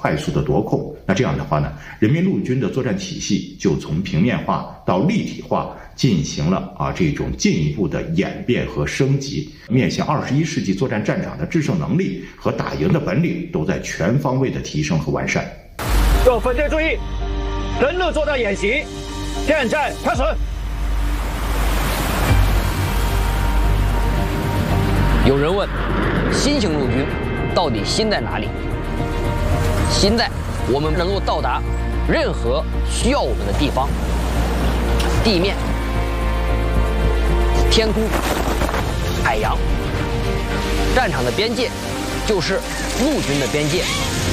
快速的夺控。那这样的话呢，人民陆军的作战体系就从平面化到立体化进行了这种进一步的演变和升级，面向21世纪作战战场的制胜能力和打赢的本领都在全方位的提升和完善。 各分队注意，登陆作战演习现在开始。 有人问，新型陆军到底新在哪里？新在我们能够到达任何需要我们的地方，地面、天空、海洋。战场的边界就是陆军的边界。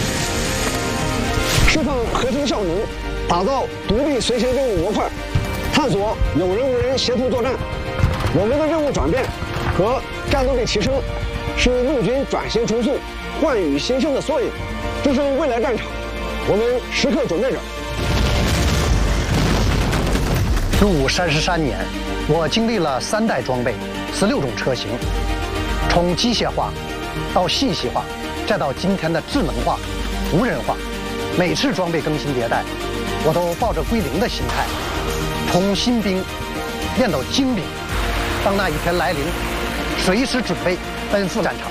释放核心效能，打造独立随行任务模块，探索有人无人协同作战。我们的任务转变和战斗力提升，是陆军转型重塑、焕宇新生的缩影。支撑未来战场，我们时刻准备着。 入伍33年，我经历了3代装备、16种车型，从机械化到信息化，再到今天的智能化、无人化。每次装备更新迭代，我都抱着归零的心态，从新兵练到精兵。当那一天来临，随时准备奔赴战场。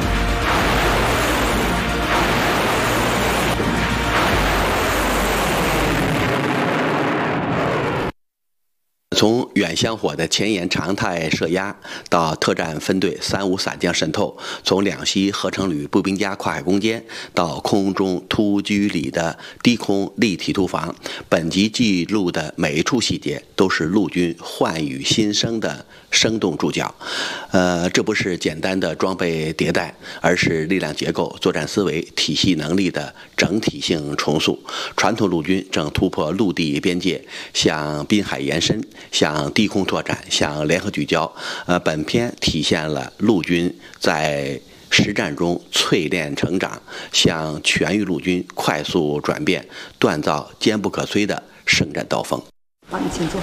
从远香火的前沿常态射压到特战分队3-5伞降渗透，从两栖合成旅步兵家跨海攻坚到空中突击里的低空立体突防，本集记录的每一处细节都是陆军焕宇新生的生动注脚。这不是简单的装备迭代，而是力量结构、作战思维、体系能力的整体性重塑。传统陆军正突破陆地边界，向滨海延伸，向低空拓展，向联合聚焦。本片体现了陆军在实战中淬炼成长，向全域陆军快速转变，锻造坚不可摧的圣战刀锋。 好，你请坐。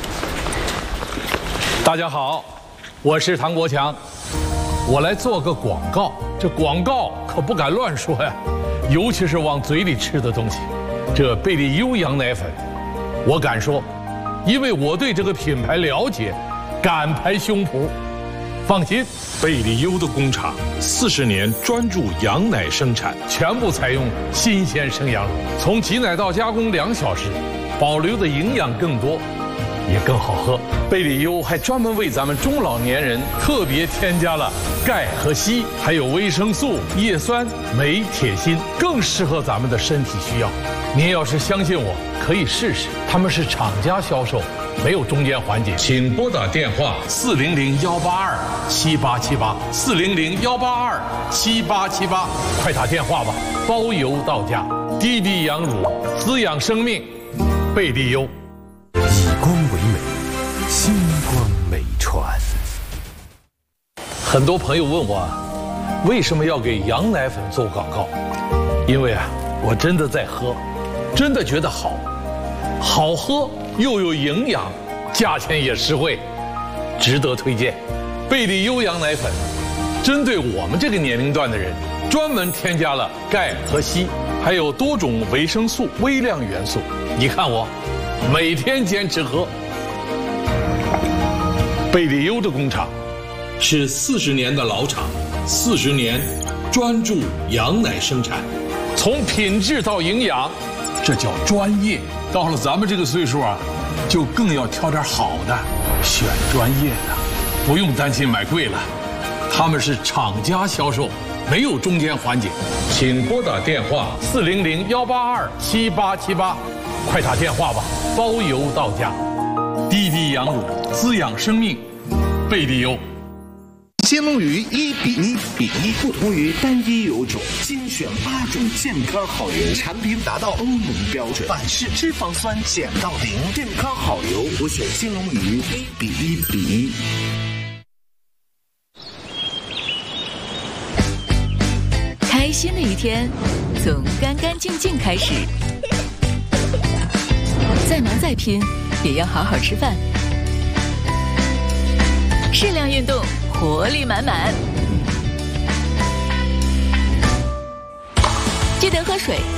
大家好，我是唐国强，我来做个广告。这广告可不敢乱说呀，尤其是往嘴里吃的东西。这贝利优羊奶粉，我敢说，因为我对这个品牌了解，敢拍胸脯。放心，贝利优的工厂40年专注羊奶生产，全部采用新鲜生羊乳，从挤奶到加工2小时，保留的营养更多，也更好喝。贝利优还专门为咱们中老年人特别添加了钙和硒，还有维生素、叶酸、镁、铁、锌，更适合咱们的身体需要。您要是相信我，可以试试。他们是厂家销售，没有中间环节。请拨打电话400-182-7878，400-182-7878，快打电话吧，包邮到家。滴滴羊乳滋养生命，贝利优。 以光为美，星光美传。 很多朋友问我，为什么要给羊奶粉做广告？因为我真的在喝，真的觉得好喝又有营养，价钱也实惠，值得推荐。贝利优羊奶粉针对我们这个年龄段的人，专门添加了钙和硒，还有多种维生素、微量元素。你看我每天坚持喝。贝利优的工厂是40年的老厂，40年专注羊奶生产，从品质到营养，这叫专业。到了咱们这个岁数就更要挑点好的，选专业的，不用担心买贵了。他们是厂家销售，没有中间环节。请拨打电话400-182-7878，快打电话吧，包邮到家。滴滴羊乳滋养生命，贝利优。 新龙鱼1:1:1，不同于单一油种，精选8种健康好油，产品达到欧盟标准，反式脂肪酸减到0，健康好油，我选新龙鱼1:1:1。 开心的一天，从干干净净开始。再忙再拼，也要好好吃饭。适量运动，活力满满。记得喝水。